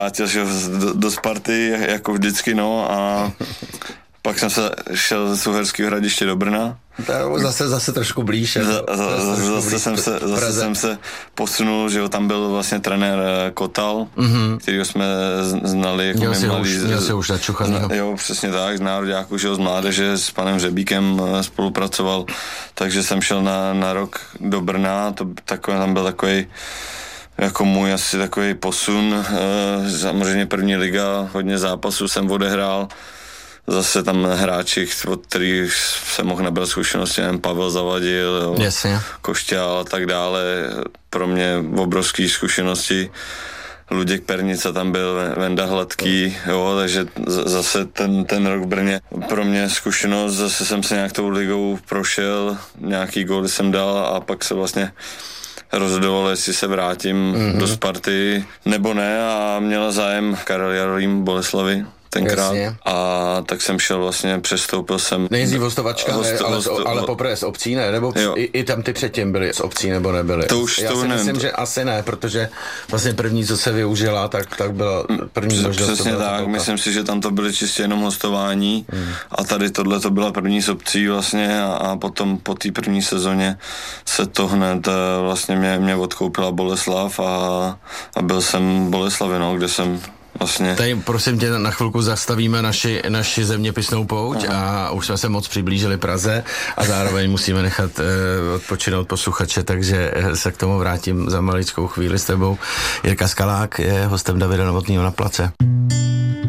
Vrátil do Sparty, jako vždycky, no, a pak jsem se šel z Uherského Hradiště do Brna. Zase trošku blíž. Zase jsem se posunul, že jo, tam byl vlastně trenér Kotal, kterýho jsme znali jako měl se už načuchaného. Jo, přesně tak, z nároďáku, že jo, z mládeže, s panem Řebíkem spolupracoval, takže jsem šel na rok do Brna, tam byl takový jako můj asi takový posun, samozřejmě první liga, hodně zápasů jsem odehrál, zase tam hráči, od kterých jsem mohl nabrat zkušenosti, nevím, Pavel Zavadil, Košťál a tak dále, pro mě obrovský zkušenosti. Luděk Pernica tam byl, Venda Hladký, jo, takže zase ten rok v Brně pro mě zkušenost, zase jsem se nějak tou ligou prošel, nějaký góly jsem dal a pak se vlastně rozhodoval, jestli se vrátím do Sparty nebo ne a měla zájem Karel Jarolím Boleslavy tenkrát. Jasně. A tak jsem šel vlastně, přestoupil jsem. Nejezdí hostovačka, ale poprvé z obcí, ne? Nebo i tam ty předtím byly z obcí, nebo nebyly? Já si myslím, že asi ne, protože vlastně první, co se využila, tak byla první možnost. Přesně tak, myslím si, že tam to byly čistě jenom hostování a tady tohle to byla první z obcí vlastně a potom po té první sezóně se to hned vlastně mě odkoupila Boleslav a byl jsem v Boleslavi, no, kde jsem vlastně. Tady prosím tě na chvilku zastavíme naši zeměpisnou pouť a už jsme se moc přiblížili Praze a zároveň musíme nechat odpočinout posluchače, takže se k tomu vrátím za maličkou chvíli s tebou. Jirka Skalák je hostem Davida Novotnýho na Place.